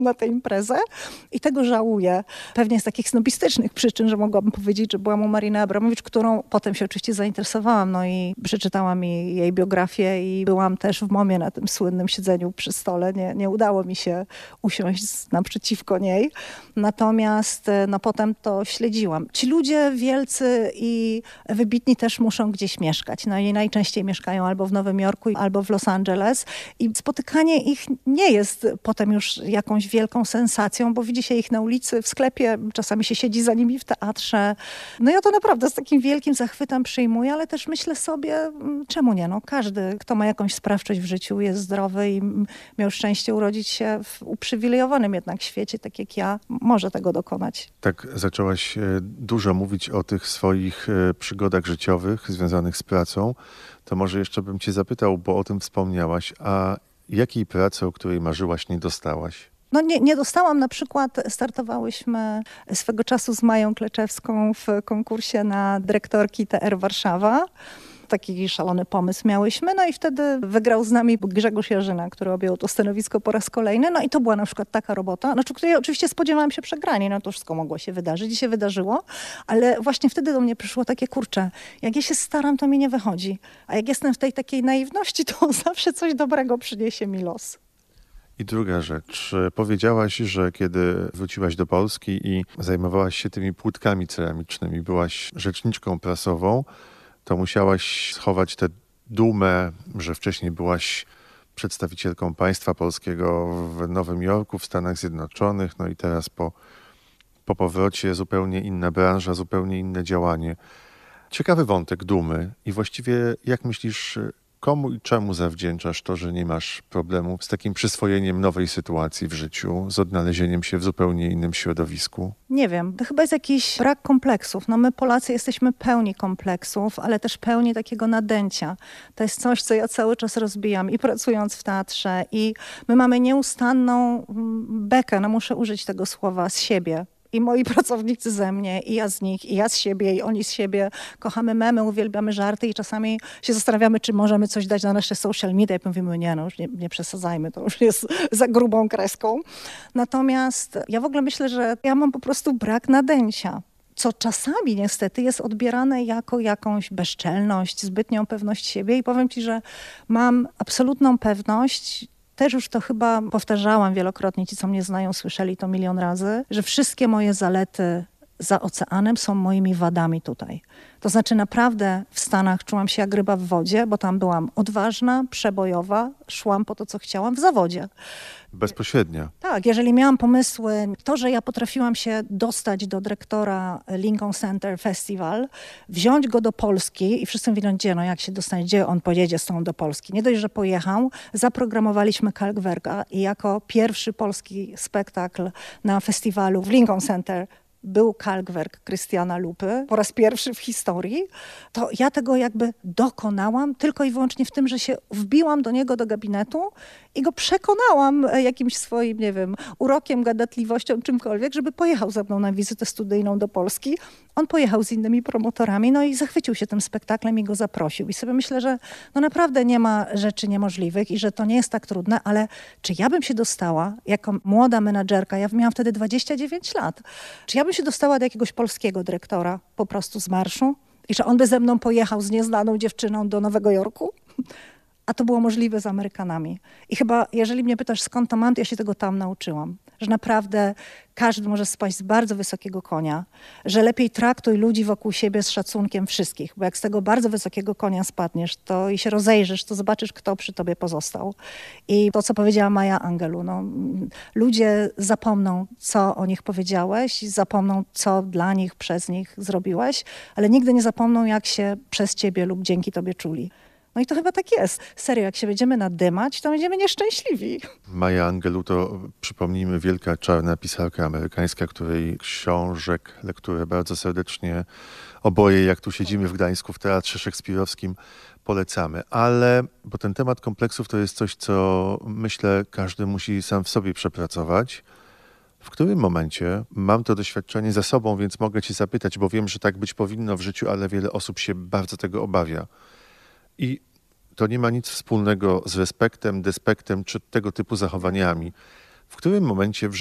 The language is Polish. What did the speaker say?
na tę imprezę i tego żałuję. Pewnie z takich snobistycznych przyczyn, że mogłabym powiedzieć, że byłam u Mariny Abramowicz, którą potem się oczywiście zainteresowałam, no i przeczytałam jej biografię i byłam też w MOMie na tym słynnym siedzeniu przy stole. Nie udało mi się usiąść naprzeciwko niej. Natomiast no potem to śledziłam. Ci ludzie wielcy i wybitni też muszą gdzieś mieszkać. No i najczęściej mieszkają albo w Nowym Jorku, albo w Los Angeles. I spotykanie ich nie jest potem już jakąś wielką sensacją, bo widzi się ich na ulicy, w sklepie, czasami się siedzi za nimi w teatrze. No ja to naprawdę z takim wielkim zachwytem przyjmuję, ale też myślę sobie, czemu nie? No każdy, kto ma jakąś sprawczość w życiu, jest zdrowy i miał szczęście urodzić się w uprzywilejowanym jednak świecie, tak jak ja, może tego dokonać. Tak zaczęłaś dużo mówić o tych swoich przygodach życiowych związanych z pracą. To może jeszcze bym cię zapytał, bo o tym wspomniałaś, a jakiej pracy, o której marzyłaś, nie dostałaś? No nie dostałam, na przykład startowałyśmy swego czasu z Mają Kleczewską w konkursie na dyrektorki TR Warszawa. Taki szalony pomysł miałyśmy, no i wtedy wygrał z nami Grzegorz Jarzyna, który objął to stanowisko po raz kolejny, no i to była na przykład taka robota, znaczy, której oczywiście spodziewałam się przegrania, no to wszystko mogło się wydarzyć i się wydarzyło, ale właśnie wtedy do mnie przyszło takie, kurczę, jak ja się staram, to mi nie wychodzi, a jak jestem w tej takiej naiwności, to zawsze coś dobrego przyniesie mi los. I druga rzecz. Powiedziałaś, że kiedy wróciłaś do Polski i zajmowałaś się tymi płytkami ceramicznymi, byłaś rzeczniczką prasową, to musiałaś schować tę dumę, że wcześniej byłaś przedstawicielką państwa polskiego w Nowym Jorku, w Stanach Zjednoczonych, no i teraz po powrocie zupełnie inna branża, zupełnie inne działanie. Ciekawy wątek dumy i właściwie jak myślisz, komu i czemu zawdzięczasz to, że nie masz problemu z takim przyswojeniem nowej sytuacji w życiu, z odnalezieniem się w zupełnie innym środowisku? Nie wiem, to chyba jest jakiś brak kompleksów. No my Polacy jesteśmy pełni kompleksów, ale też pełni takiego nadęcia. To jest coś, co ja cały czas rozbijam i pracując w teatrze i my mamy nieustanną bekę, no muszę użyć tego słowa, z siebie. I moi pracownicy ze mnie, i ja z nich, i ja z siebie, i oni z siebie. Kochamy memy, uwielbiamy żarty i czasami się zastanawiamy, czy możemy coś dać na nasze social media. I mówimy, nie, no już nie przesadzajmy, to już jest za grubą kreską. Natomiast ja w ogóle myślę, że ja mam po prostu brak nadęcia, co czasami niestety jest odbierane jako jakąś bezczelność, zbytnią pewność siebie. I powiem ci, że mam absolutną pewność, też już to chyba powtarzałam wielokrotnie, ci co mnie znają słyszeli to milion razy, że wszystkie moje zalety za oceanem są moimi wadami tutaj. To znaczy naprawdę w Stanach czułam się jak ryba w wodzie, bo tam byłam odważna, przebojowa, szłam po to, co chciałam w zawodzie. Bezpośrednio. Tak, jeżeli miałam pomysły, to, że ja potrafiłam się dostać do dyrektora Lincoln Center Festival, wziąć go do Polski i wszyscy mówili, gdzie, no jak się dostanie, gdzie on pojedzie z tą do Polski. Nie dość, że pojechał, zaprogramowaliśmy Kalkwerka i jako pierwszy polski spektakl na festiwalu w Lincoln Center był Kalkwerk Krystiana Lupy po raz pierwszy w historii, to ja tego jakby dokonałam tylko i wyłącznie w tym, że się wbiłam do niego do gabinetu i go przekonałam jakimś swoim, nie wiem, urokiem, gadatliwością, czymkolwiek, żeby pojechał ze mną na wizytę studyjną do Polski. On pojechał z innymi promotorami, no i zachwycił się tym spektaklem i go zaprosił. I sobie myślę, że no naprawdę nie ma rzeczy niemożliwych i że to nie jest tak trudne, ale czy ja bym się dostała jako młoda menadżerka, ja miałam wtedy 29 lat, czy ja bym się dostała do jakiegoś polskiego dyrektora po prostu z marszu i że on by ze mną pojechał z nieznaną dziewczyną do Nowego Jorku? A to było możliwe z Amerykanami. I chyba, jeżeli mnie pytasz, skąd to mam, to ja się tego tam nauczyłam. Że naprawdę każdy może spaść z bardzo wysokiego konia, że lepiej traktuj ludzi wokół siebie z szacunkiem wszystkich, bo jak z tego bardzo wysokiego konia spadniesz to i się rozejrzysz, to zobaczysz, kto przy tobie pozostał. I to, co powiedziała Maya Angelou, no, ludzie zapomną, co o nich powiedziałeś, zapomną, co dla nich, przez nich zrobiłeś, ale nigdy nie zapomną, jak się przez ciebie lub dzięki tobie czuli. No i to chyba tak jest. Serio, jak się będziemy nadymać, to będziemy nieszczęśliwi. Maya Angelou to, przypomnijmy, wielka czarna pisarka amerykańska, której książek, lekturę bardzo serdecznie oboje, jak tu siedzimy w Gdańsku w Teatrze Szekspirowskim, polecamy. Ale, bo ten temat kompleksów to jest coś, co myślę każdy musi sam w sobie przepracować. W którym momencie mam to doświadczenie za sobą, więc mogę cię zapytać, bo wiem, że tak być powinno w życiu, ale wiele osób się bardzo tego obawia. I to nie ma nic wspólnego z respektem, despektem czy tego typu zachowaniami. w którym momencie